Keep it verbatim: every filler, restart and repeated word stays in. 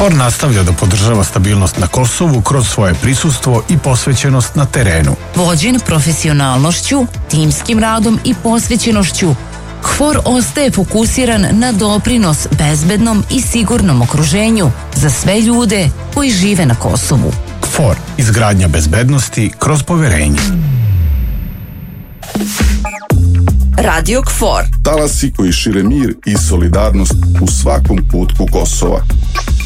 KFOR nastavlja da podržava stabilnost na Kosovu kroz svoje prisustvo i posvećenost na terenu. Vođen profesionalnošću, timskim radom i posvećenošću, KFOR ostaje fokusiran na doprinos bezbednom i sigurnom okruženju za sve ljude koji žive na Kosovu. KFOR, izgradnja bezbednosti kroz poverenje. Radio KFOR. Talasi koji šire mir i solidarnost u svakom kutku Kosova.